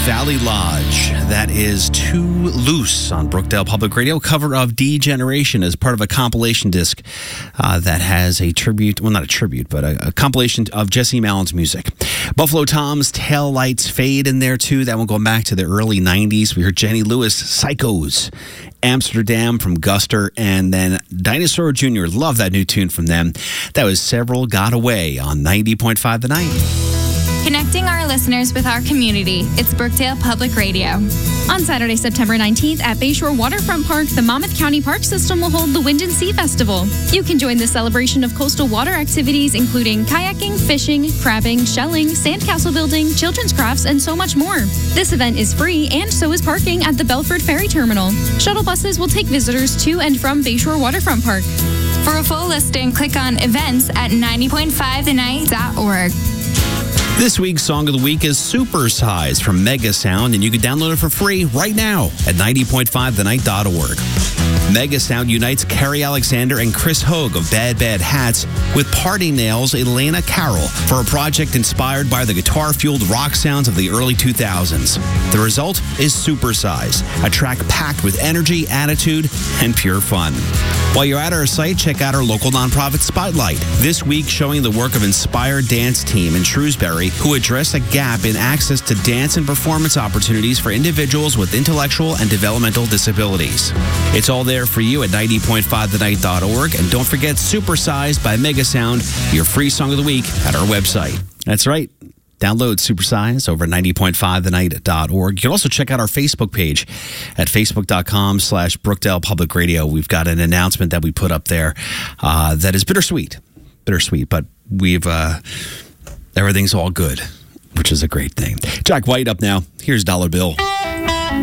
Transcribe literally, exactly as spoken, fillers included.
Valley Lodge. That is Too Loose on Brookdale Public Radio. Cover of D-Generation as part of a compilation disc uh, that has a tribute, well, not a tribute, but a, a compilation of Jesse Mallin's music. Buffalo Tom's Tail Lights Fade in there, too. That one going back to the early nineties. We heard Jenny Lewis, Psychos, Amsterdam from Guster, and then Dinosaur Junior Love that new tune from them. That was Several Got Away on ninety point five The Night. Connecting our listeners with our community. It's Brookdale Public Radio. On Saturday, September nineteenth at Bayshore Waterfront Park, the Monmouth County Park System will hold the Wind and Sea Festival. You can join the celebration of coastal water activities, including kayaking, fishing, crabbing, shelling, sandcastle building, children's crafts, and so much more. This event is free, and so is parking at the Belford Ferry Terminal. Shuttle buses will take visitors to and from Bayshore Waterfront Park. For a full listing, click on events at ninety point five the night dot org. This week's Song of the Week is Super Size from Mega Sound, and you can download it for free right now at ninety point five the night dot org. Mega Sound unites Carrie Alexander and Chris Hogue of Bad Bad Hats with Party Nails' Elena Carroll for a project inspired by the guitar-fueled rock sounds of the early two thousands. The result is Super Size, a track packed with energy, attitude, and pure fun. While you're at our site, check out our local nonprofit Spotlight. This week showing the work of Inspired Dance Team in Shrewsbury, who address a gap in access to dance and performance opportunities for individuals with intellectual and developmental disabilities. It's all there for you at ninety point five the night dot org. And don't forget Supersized by Mega Sound, your free song of the week at our website. That's right. Download Supersize over at ninety point five the night dot org. You can also check out our Facebook page at facebook.com slash Brookdale Public Radio. We've got an announcement that we put up there uh, that is bittersweet. Bittersweet, but we've uh, everything's all good, which is a great thing. Jack White up now. Here's Dollar Bill.